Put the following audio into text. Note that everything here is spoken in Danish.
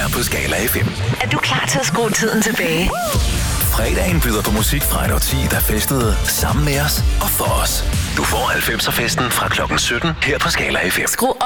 her på Skala FM. Er du klar til at skrue tiden tilbage? Fredagen byder på musik fra et årti, der festede sammen med os og for os. Du får 90'er festen fra klokken 17 her på Skala FM. Skru